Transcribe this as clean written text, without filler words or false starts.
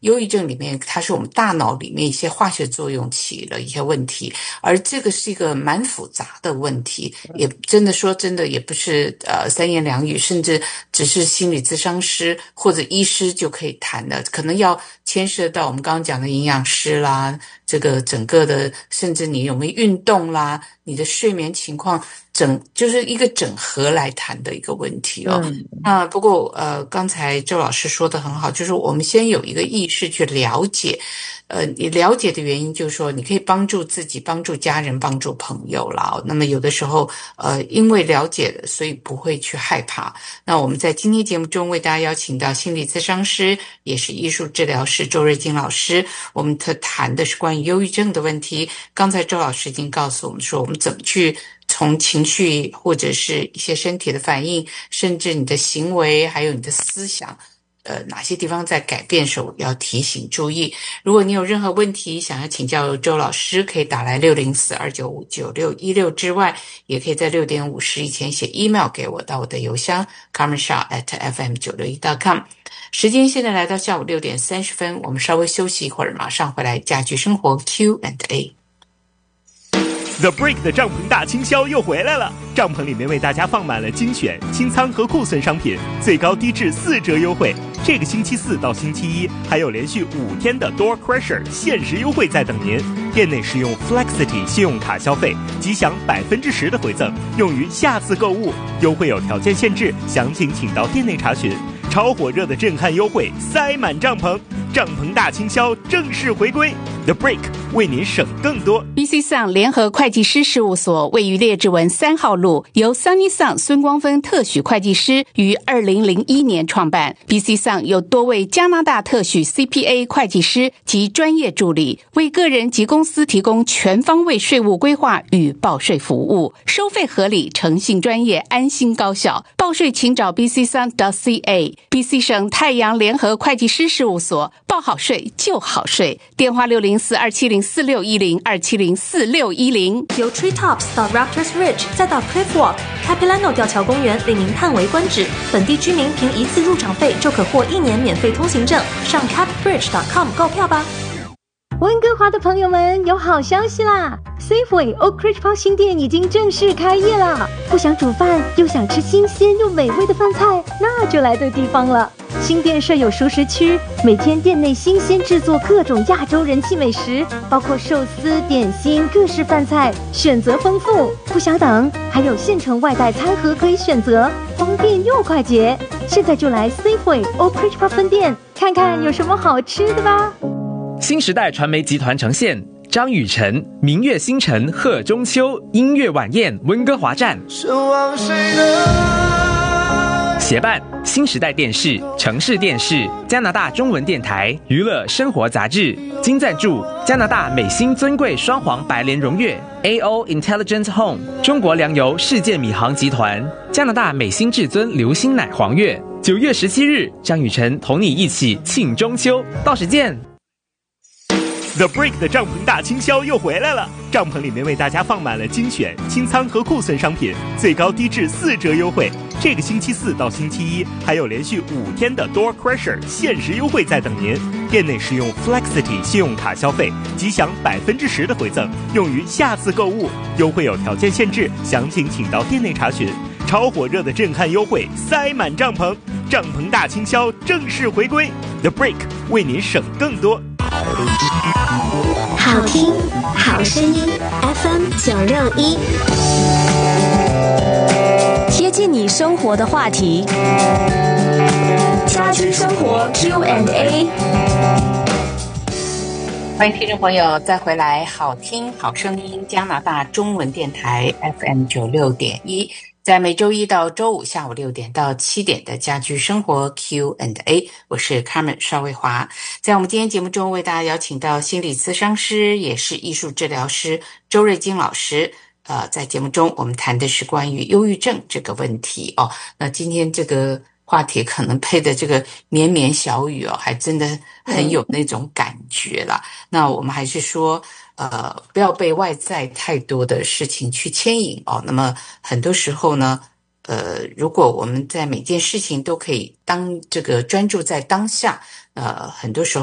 忧郁症里面它是我们大脑里面一些化学作用起了一些问题，而这个是一个蛮复杂的问题，也真的也不是三言两语，甚至只是心理咨商师或者医师就可以谈的，可能要牵涉到我们刚刚讲的营养师啦，这个整个的，甚至你有没有运动啦，你的睡眠情况，就是一个整合来谈的一个问题哦。不过刚才周老师说的很好，就是我们先有一个意识去了解，你了解的原因就是说，你可以帮助自己、帮助家人、帮助朋友啦。那么有的时候，因为了解了，所以不会去害怕。那我们在今天节目中为大家邀请到心理咨商师，也是艺术治疗师周瑞金老师，我们谈的是关于忧郁症的问题。刚才周老师已经告诉我们说，我们怎么去从情绪或者是一些身体的反应，甚至你的行为，还有你的思想，哪些地方在改变时候要提醒注意。如果你有任何问题想要请教周老师，可以打来604-295-9616之外，也可以在6点50以前写 email 给我到我的邮箱 carmenshaw@fm961.com。时间现在来到下午6点30分，我们稍微休息一会儿，马上回来家居生活 Q&A。The Break 的帐篷大清销又回来了，帐篷里面为大家放满了精选清仓和库存商品，最高低至4折优惠。这个星期4到星期1还有连续5天的 Door Crusher 限时优惠在等您。店内使用 Flexity 信用卡消费，即享10%的回赠，用于下次购物。优惠有条件限制，详情请到店内查询。超火热的震撼优惠，塞满帐篷，帐篷大清销正式回归。The Break 为您省更多。 BC Sun 联合会计师事务所位于列治文3号路，由 Sunny Sun 孙光芬特许会计师于2001年创办。BC Sun 有多位加拿大特许 CPA 会计师及专业助理，为个人及公司提供全方位税务规划与报税服务，收费合理，诚信专业，安心高效。报税请找 bcsun.ca。BC 省太阳联合会计师事务所，报好税就好税，电话604-270-4610 由 Treetops 到 Raptors Ridge 再到 Cliff Walk、Capilano 吊桥公园令您叹为观止。本地居民凭一次入场费就可获1年免费通行证，上 capbridge.com 购票吧。 温哥华的朋友们，有好消息啦！ Safeway Oak Ridge Park 新店已经正式开业了。不想煮饭又想吃新鲜又美味的饭菜，那就来对地方了。新店设有熟食区，每天店内新鲜制作各种亚洲人气美食，包括寿司、点心、各式饭菜，选择丰富。不想等，还有现成外带餐盒可以选择，方便又快捷。现在就来 Safeway Oak Ridge Park 分店，看看有什么好吃的吧。 新时代传媒集团呈现张雨晨《明月星辰贺中秋》音乐晚宴温哥华站，协办新时代电视、城市电视、加拿大中文电台、娱乐生活杂志，金赞助加拿大美心尊贵双黄白莲荣誉 AO Intelligent Home、中国粮油世界米行集团、加拿大美心至尊流星奶黄月。9月17日，张雨晨同你一起庆中秋，到时见。 The Break 的帐篷大清销又回来了，帐篷里面为大家放满了精选清仓和库存商品，最高低至4折优惠。这个星期4到星期1还有连续5天的 Door Crusher 限时优惠在等您。店内使用 Flexity 信用卡消费，即享10%的回赠，用于下次购物。优惠有条件限制，详情请到店内查询。超火热的震撼优惠，塞满帐篷，帐篷大清销正式回归。The Break 为您省更多。 好听好声音 FM961， 贴近你生活的话题， 家居生活 Q&A。 欢迎听众朋友再回来，好听好声音加拿大中文电台 FM96.1，在每周一到周五下午6点到7点的家居生活 Q&A， 我是 Carmen 邵卫华。在我们今天节目中为大家邀请到心理咨商师也是艺术治疗师周瑞金老师。在节目中我们谈的是关于忧郁症这个问题哦。那今天这个话题可能配的这个绵绵小雨哦，还真的很有那种感觉啦。那我们还是说不要被外在太多的事情去牵引哦。那么很多时候呢如果我们在每件事情都可以这个专注在当下很多时候